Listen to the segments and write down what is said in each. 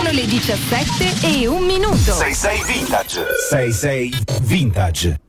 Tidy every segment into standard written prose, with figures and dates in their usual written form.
Sono le 17:01. 66 Vintage. 66 Vintage.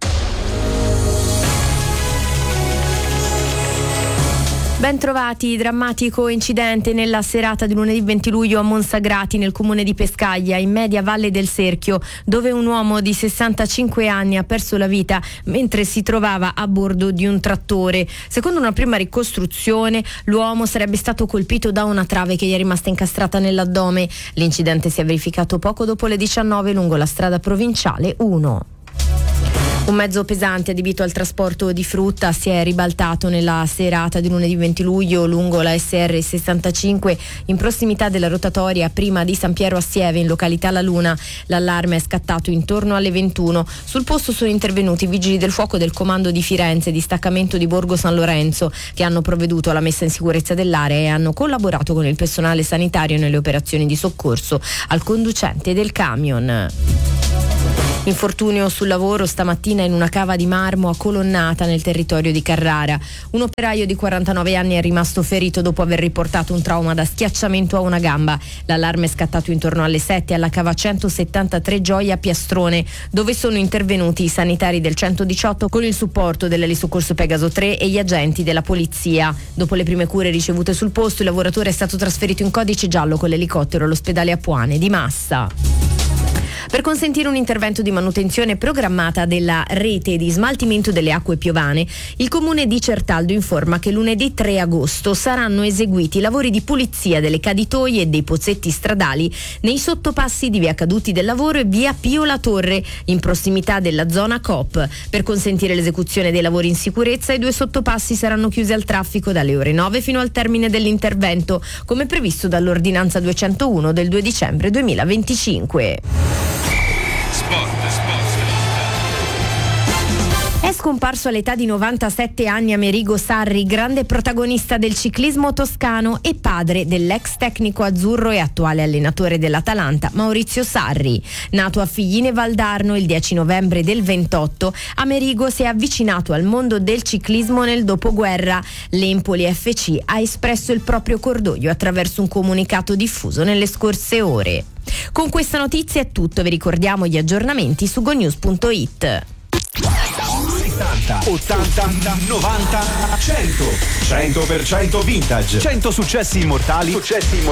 Ben trovati, drammatico incidente nella serata di lunedì 20 luglio a Monsagrati nel comune di Pescaglia, in media Valle del Serchio, dove un uomo di 65 anni ha perso la vita mentre si trovava a bordo di un trattore. Secondo una prima ricostruzione, l'uomo sarebbe stato colpito da una trave che gli è rimasta incastrata nell'addome. L'incidente si è verificato poco dopo le 19 lungo la strada provinciale 1. Un mezzo pesante adibito al trasporto di frutta si è ribaltato nella serata di lunedì 20 luglio lungo la SR 65 in prossimità della rotatoria prima di San Piero a Sieve in località La Luna. L'allarme è scattato intorno alle 21. Sul posto sono intervenuti i vigili del fuoco del comando di Firenze, distaccamento di Borgo San Lorenzo, che hanno provveduto alla messa in sicurezza dell'area e hanno collaborato con il personale sanitario nelle operazioni di soccorso al conducente del camion. Infortunio sul lavoro stamattina in una cava di marmo a Colonnata nel territorio di Carrara. Un operaio di 49 anni è rimasto ferito dopo aver riportato un trauma da schiacciamento a una gamba. L'allarme è scattato intorno alle 7 alla cava 173 Gioia Piastrone, dove sono intervenuti i sanitari del 118 con il supporto dell'elisoccorso Pegaso 3 e gli agenti della polizia. Dopo le prime cure ricevute sul posto, il lavoratore è stato trasferito in codice giallo con l'elicottero all'ospedale Apuane di Massa. Per consentire un intervento di manutenzione programmata della rete di smaltimento delle acque piovane, il comune di Certaldo informa che lunedì 3 agosto saranno eseguiti lavori di pulizia delle caditoie e dei pozzetti stradali nei sottopassi di via Caduti del Lavoro e via Pio La Torre, in prossimità della zona Coop. Per consentire l'esecuzione dei lavori in sicurezza, i due sottopassi saranno chiusi al traffico dalle ore 9 fino al termine dell'intervento, come previsto dall'ordinanza 201 del 2 dicembre 2025. È scomparso all'età di 97 anni Amerigo Sarri, grande protagonista del ciclismo toscano e padre dell'ex tecnico azzurro e attuale allenatore dell'Atalanta Maurizio Sarri. Nato a Figline Valdarno il 10 novembre del 28, Amerigo si è avvicinato al mondo del ciclismo nel dopoguerra. L'Empoli FC ha espresso il proprio cordoglio attraverso un comunicato diffuso nelle scorse ore. Con questa notizia è tutto, vi ricordiamo gli aggiornamenti su gonews.it. 70, 80, 90, 100. 100% vintage. 100 successi immortali.